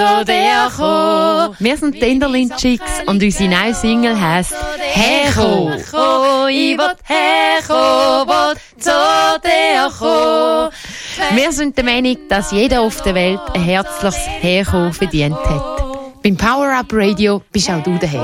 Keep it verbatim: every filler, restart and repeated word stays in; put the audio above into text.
Wir sind die Enderlin Chicks und unsere neue Single heisst «Herko». Ich will herko, will zu dir kommen. Wir sind der Meinung, dass jeder auf der Welt ein herzliches Herko verdient hat. Beim Power Up Radio bist auch du daheim.